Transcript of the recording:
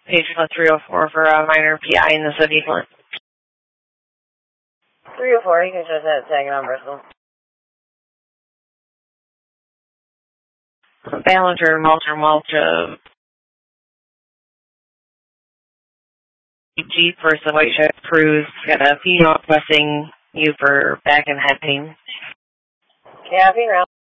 Page 304 for a minor PI in the city. 304, you can just have taken on Bristol. Ballinger, Malta. Jeep versus a White Shed Cruise. Got a female requesting you for back and head pain. Yeah, female.